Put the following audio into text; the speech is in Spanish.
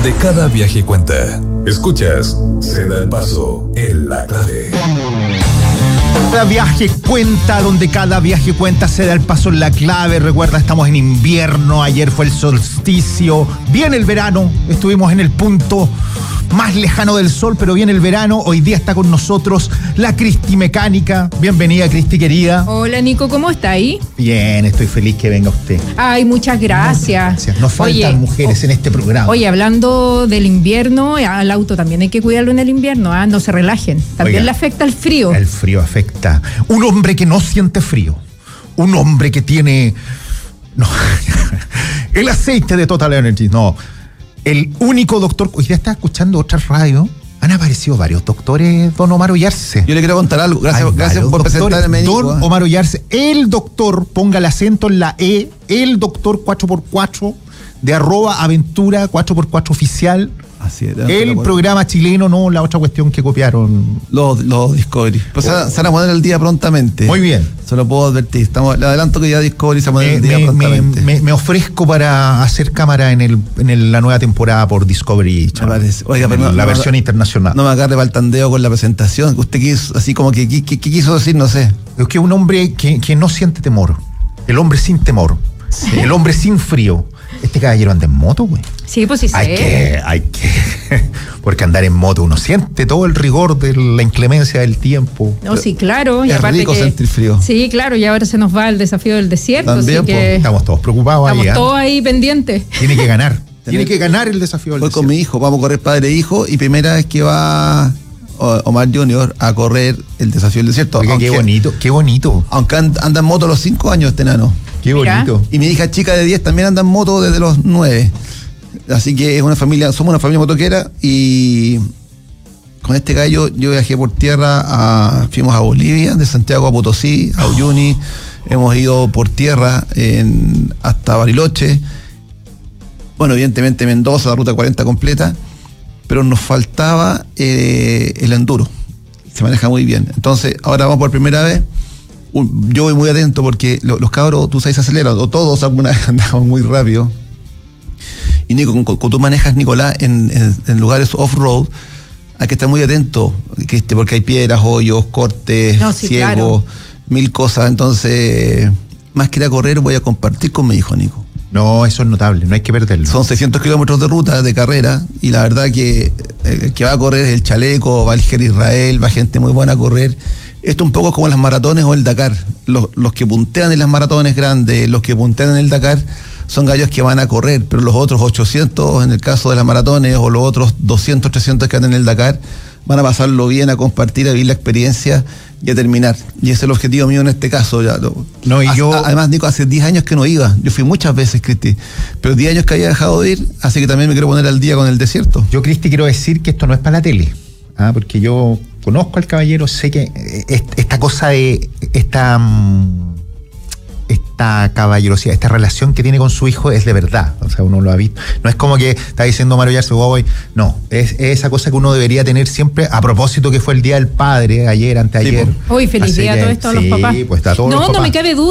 donde cada viaje cuenta. Escuchas, se da el paso en La Clave. Cada viaje cuenta, donde cada viaje cuenta, se da el paso en La Clave. Recuerda, estamos en invierno, ayer fue el solsticio, viene el verano, estuvimos en el punto más lejano del sol, pero viene el verano. Hoy día está con nosotros la Cristi Mecánica. Bienvenida, Cristi, querida. Hola, Nico, ¿cómo está ahí? Bien, estoy feliz que venga usted. Ay, muchas gracias. Nos faltan mujeres en este programa. Oye, hablando del invierno, al auto también hay que cuidarlo en el invierno, no se relajen. También le afecta el frío. El frío afecta. Un hombre que no siente frío. Un hombre que tiene... No, el aceite de Total Energy, no. El único doctor, hoy día está escuchando otras radios, han aparecido varios doctores, don Omar Ollarse. Yo le quiero contar algo, gracias por presentarme. Don Omar Ollarse, el doctor, ponga el acento en la E, el doctor 4x4 de @aventura 4x4 oficial. Así es, el programa chileno, no la otra cuestión que copiaron. Los Discovery. Pues se van a poner el día prontamente. Muy bien. Se lo puedo advertir. Le adelanto que ya Discovery se va a poner el día prontamente. Me ofrezco para hacer cámara en la nueva temporada por Discovery. Me parece. Oiga, pero la versión internacional. No me agarre para el tandeo con la presentación. Usted quiso, así como que quiso decir, no sé. Es que un hombre que no siente temor. El hombre sin temor. Sí. El hombre sin frío. Este caballero anda en moto, güey. Sí, pues sí sé. Hay que. Porque andar en moto uno siente todo el rigor de la inclemencia del tiempo. No, sí, claro. Y es aparte rico sentir frío. Sí, claro, y ahora se nos va el desafío del desierto. También, así que estamos todos preocupados ahí. Estamos todos ahí pendientes. Tiene que ganar. Tiene que ganar el desafío del desierto. Voy con mi hijo, vamos a correr padre e hijo, y primera vez que va Omar Junior a correr el desafío del desierto. Oiga, qué bonito. Aunque anda en moto a los 5 años este nano. Qué bonito. Y mi hija chica de 10 también anda en moto desde los 9. Así que somos una familia motoquera, y con este gallo yo viajé por tierra, fuimos a Bolivia, de Santiago a Potosí, a Uyuni, hemos ido por tierra hasta Bariloche, bueno, evidentemente Mendoza, la ruta 40 completa, pero nos faltaba el enduro, se maneja muy bien. Entonces ahora vamos por primera vez. Yo voy muy atento porque los cabros, tú sabes, se aceleran, o todos alguna vez andamos muy rápido. Y Nico, cuando tú manejas, Nicolás, en lugares off-road, hay que estar muy atento, porque hay piedras, hoyos, cortes, ciegos, claro, mil cosas. Entonces, más que ir a correr, voy a compartir con mi hijo, Nico. No, eso es notable, no hay que perderlo. Son 600 kilómetros de ruta, de carrera, y la verdad que el que va a correr es el Chaleco, va el Ger Israel, va gente muy buena a correr. Esto un poco es como las maratones o el Dakar. Los que puntean en las maratones grandes, los que puntean en el Dakar, son gallos que van a correr, pero los otros 800 en el caso de las maratones, o los otros 200, 300 que andan en el Dakar, van a pasarlo bien, a compartir, a vivir la experiencia y a terminar. Y ese es el objetivo mío en este caso. Además, Nico, hace 10 años que no iba. Yo fui muchas veces, Cristi, pero 10 años que había dejado de ir, así que también me quiero poner al día con el desierto. Yo, Cristi, quiero decir que esto no es para la tele, porque yo conozco al caballero, sé que esta cosa de esta caballerosidad, esta relación que tiene con su hijo es de verdad. O sea, uno lo ha visto. No es como que está diciendo Mario Yarse, no, es esa cosa que uno debería tener siempre, a propósito que fue el Día del Padre, ayer, anteayer. Sí, hoy feliz día a todo esto a los papás. Pues está todo. No me cabe duda.